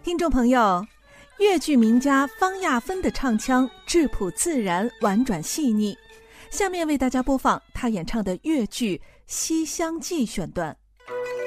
听众朋友，粤剧名家方亚芬的唱腔质朴自然、婉转细腻。下面为大家播放她演唱的粤剧《西厢记》选段。